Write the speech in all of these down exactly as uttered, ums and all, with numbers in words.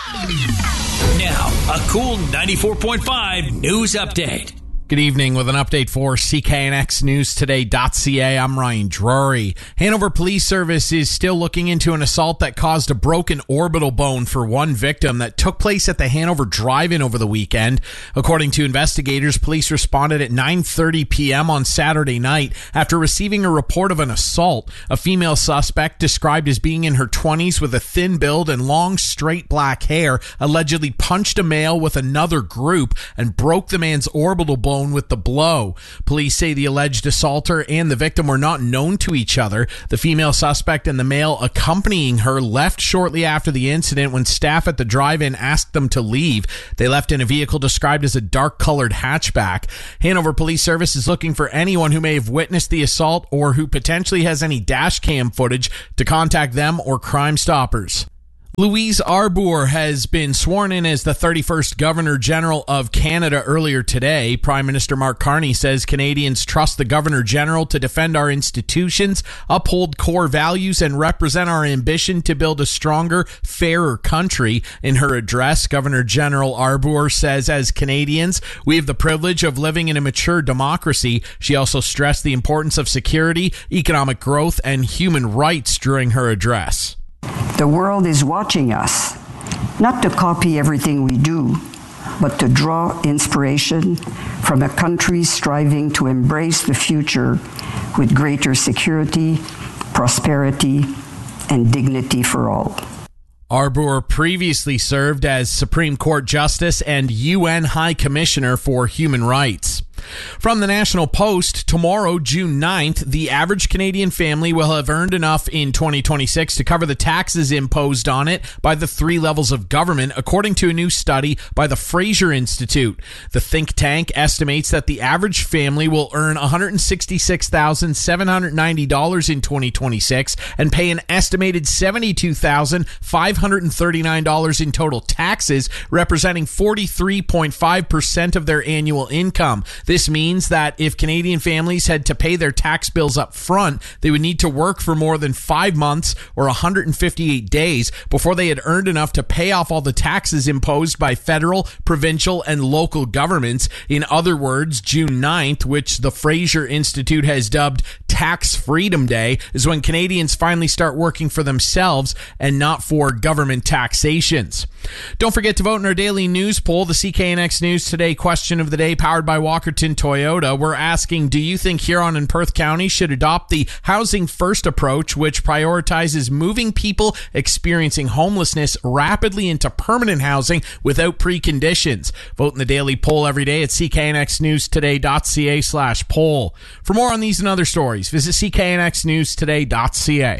Now, a cool ninety-four point five news update. Good evening with an update for C K N X News Today dot C A. I'm Ryan Drury. Hanover Police Service is still looking into an assault that caused a broken orbital bone for one victim that took place at the Hanover Drive-In over the weekend. According to investigators, police responded at nine thirty p.m. on Saturday night after receiving a report of an assault. A female suspect, described as being in her twenties with a thin build and long, straight black hair, allegedly punched a male with another group and broke the man's orbital bone with the blow. Police say the alleged assaulter and the victim were not known to each other. The female suspect and the male accompanying her left shortly after the incident when staff at the drive-in asked them to leave. They left in a vehicle described as a dark-colored hatchback. Hanover Police Service is looking for anyone who may have witnessed the assault or who potentially has any dash cam footage to contact them or Crime Stoppers. Louise Arbour has been sworn in as the thirty-first Governor-General of Canada earlier today. Prime Minister Mark Carney says Canadians trust the Governor-General to defend our institutions, uphold core values, and represent our ambition to build a stronger, fairer country. In her address, Governor-General Arbour says, as Canadians, we have the privilege of living in a mature democracy. She also stressed the importance of security, economic growth, and human rights during her address. The world is watching us, not to copy everything we do, but to draw inspiration from a country striving to embrace the future with greater security, prosperity, and dignity for all. Arbour previously served as Supreme Court Justice and U N High Commissioner for Human Rights. From the National Post, tomorrow, June ninth, the average Canadian family will have earned enough in twenty twenty-six to cover the taxes imposed on it by the three levels of government, according to a new study by the Fraser Institute. The think tank estimates that the average family will earn one hundred sixty-six thousand seven hundred ninety dollars in twenty twenty-six and pay an estimated seventy-two thousand five hundred thirty-nine dollars in total taxes, representing forty-three point five percent of their annual income. This means that if Canadian families had to pay their tax bills up front, they would need to work for more than five months or one hundred fifty-eight days before they had earned enough to pay off all the taxes imposed by federal, provincial, and local governments. In other words, June ninth, which the Fraser Institute has dubbed Tax Freedom Day, is when Canadians finally start working for themselves and not for government taxations. Don't forget to vote in our daily news poll, the C K N X News Today question of the day, powered by Walkerton Toyota. We're asking, do you think Huron and Perth County should adopt the Housing First approach, which prioritizes moving people experiencing homelessness rapidly into permanent housing without preconditions? Vote in the daily poll every day at C K N X News Today dot C A slash poll. For more on these and other stories, visit C K N X News Today dot C A.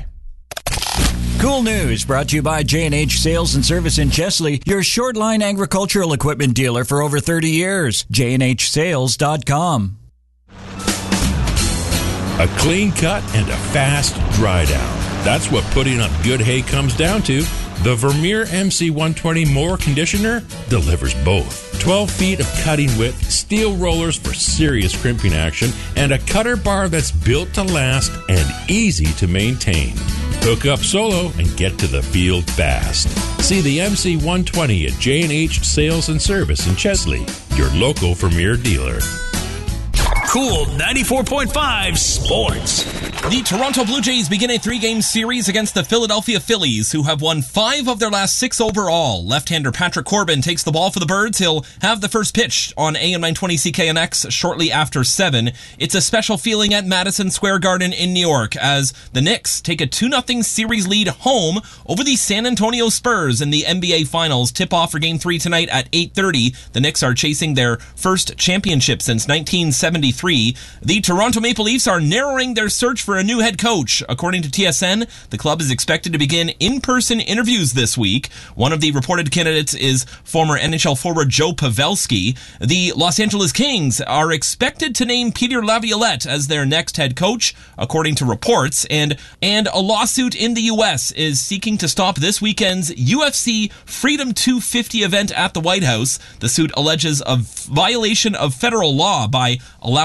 Cool News brought to you by J and H Sales and Service in Chesley, your short-line agricultural equipment dealer for over thirty years. J and H sales dot com. A clean cut and a fast dry down. That's what putting up good hay comes down to. The Vermeer M C one twenty Mower Conditioner delivers both. twelve feet of cutting width, steel rollers for serious crimping action, and a cutter bar that's built to last and easy to maintain. Hook up solo and get to the field fast. See the M C one twenty at J and H Sales and Service in Chesley, your local Vermeer dealer. Cool ninety-four point five Sports. The Toronto Blue Jays begin a three-game series against the Philadelphia Phillies, who have won five of their last six overall. Left-hander Patrick Corbin takes the ball for the Birds. He'll have the first pitch on A M nine twenty C K N X shortly after seven. It's a special feeling at Madison Square Garden in New York as the Knicks take a two nothing series lead home over the San Antonio Spurs in the N B A Finals. Tip-off for Game three tonight at eight thirty. The Knicks are chasing their first championship since nineteen seventy-three. The Toronto Maple Leafs are narrowing their search for a new head coach. According to T S N, the club is expected to begin in-person interviews this week. One of the reported candidates is former N H L forward Joe Pavelski. The Los Angeles Kings are expected to name Peter Laviolette as their next head coach, according to reports, and and a lawsuit in the U S is seeking to stop this weekend's U F C Freedom two fifty event at the White House. The suit alleges a violation of federal law by allowing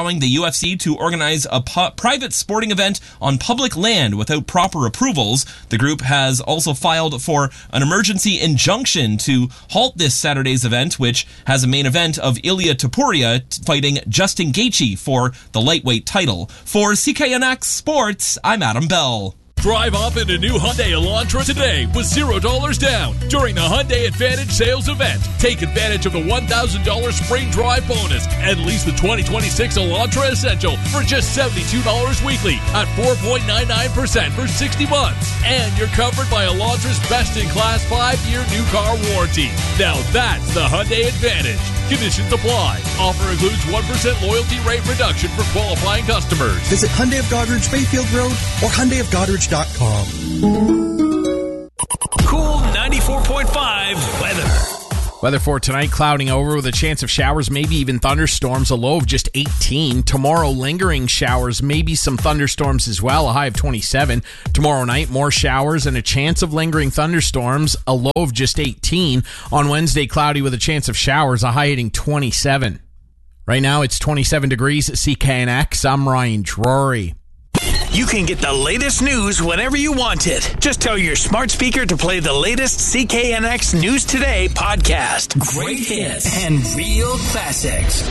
allowing the U F C to organize a pu- private sporting event on public land without proper approvals. The group has also filed for an emergency injunction to halt this Saturday's event, which has a main event of Ilia Topuria fighting Justin Gaethje for the lightweight title. For C K N X Sports, I'm Adam Bell. Drive off in a new Hyundai Elantra today with zero dollars down during the Hyundai Advantage sales event. Take advantage of the one thousand dollars spring drive bonus and lease the twenty twenty-six Elantra Essential for just seventy-two dollars weekly at four point nine nine percent for sixty months. And you're covered by Elantra's best-in-class five-year new car warranty. Now that's the Hyundai Advantage. Conditions apply. Offer includes one percent loyalty rate reduction for qualifying customers. Visit Hyundai of Goderich Bayfield Road or Hyundai of Goderich dot com. Cool ninety-four point five weather. Weather for tonight, clouding over with a chance of showers, maybe even thunderstorms, a low of just eighteen. Tomorrow, lingering showers, maybe some thunderstorms as well, a high of twenty-seven. Tomorrow night, more showers and a chance of lingering thunderstorms, a low of just eighteen. On Wednesday, cloudy with a chance of showers, a high hitting twenty-seven. Right now, it's twenty-seven degrees at C K N X. I'm Ryan Drury. You can get the latest news whenever you want it. Just tell your smart speaker to play the latest C K N X News Today podcast. Great hits and real classics.